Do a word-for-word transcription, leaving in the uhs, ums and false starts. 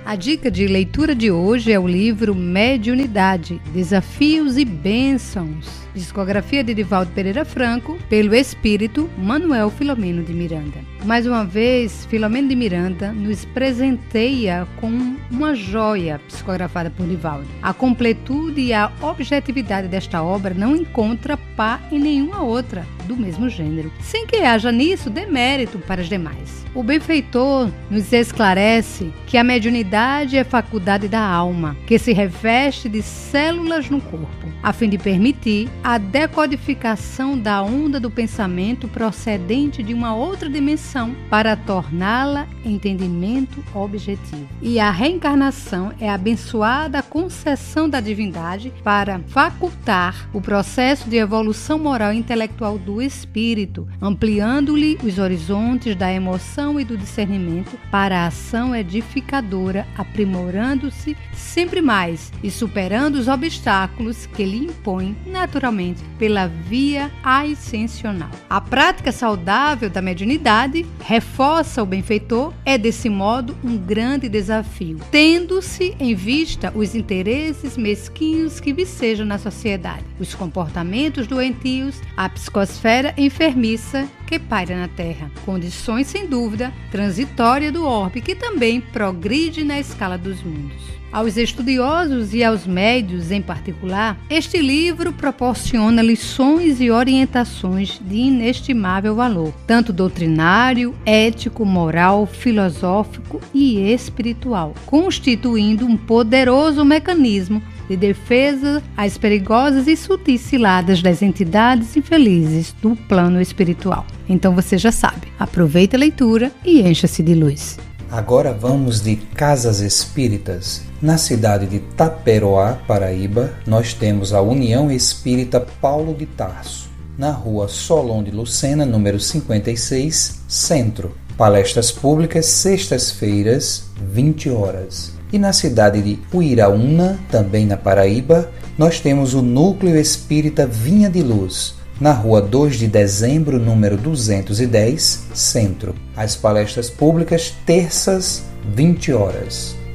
A dica de leitura de hoje é o livro Mediunidade, Desafios e Bênçãos, discografia de Divaldo Pereira Franco, pelo espírito Manuel Filomeno de Miranda. Mais uma vez, Filomeno de Miranda nos presenteia com uma joia psicografada por Divaldo. A completude e a objetividade desta obra não encontra par em nenhuma outra do mesmo gênero, sem que haja nisso demérito para os demais. O benfeitor nos esclarece que a mediunidade é faculdade da alma, que se reveste de células no corpo, a fim de permitir a decodificação da onda do pensamento procedente de uma outra dimensão para torná-la entendimento objetivo. E a reencarnação é a abençoada concessão da divindade para facultar o processo de evolução moral e intelectual do espírito, ampliando-lhe os horizontes da emoção e do discernimento para a ação edificadora, aprimorando-se sempre mais e superando os obstáculos que lhe impõem naturalmente pela via ascensional. A prática saudável da mediunidade, reforça o benfeitor, é desse modo um grande desafio, tendo-se em vista os interesses mesquinhos que vicejam na sociedade, os comportamentos doentios, a psicosfera enfermiça que paira na Terra, condições sem dúvida transitórias do orbe que também progride na escala dos mundos. Aos estudiosos e aos médios em particular, este livro proporciona lições e orientações de inestimável valor, tanto doutrinário, ético, moral, filosófico e espiritual, constituindo um poderoso mecanismo de defesa às perigosas e sutis ciladas das entidades infelizes do plano espiritual. Então você já sabe, aproveita a leitura e encha-se de luz. Agora vamos de Casas Espíritas. Na cidade de Taperoá, Paraíba, nós temos a União Espírita Paulo de Tarso, na rua Solon de Lucena, número cinquenta e seis, Centro. Palestras públicas, sextas-feiras, vinte horas. E na cidade de Uiraúna, também na Paraíba, nós temos o Núcleo Espírita Vinha de Luz, na rua dois de dezembro, número duzentos e dez, Centro. As palestras públicas, terças, vinte horas.